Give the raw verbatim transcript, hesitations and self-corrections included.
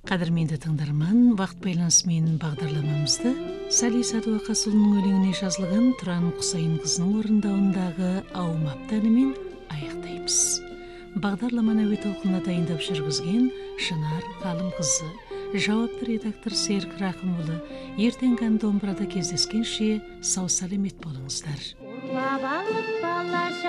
Кадырменде тыңдарман, вакыт байланысы менен багдарламамызды Сали Садубакасулунун өлеңине жазылган Туран Кусайын кызынын орундауындагы Аумапты менен аяктайбыз. Багдарламаны өтө толкунда дайындап жүргүзген Шынар Калым кызы, жауапты редактор Серик Рахым уулу. Эртеңки андомбурада кездескенше сау саламет болуңуздар.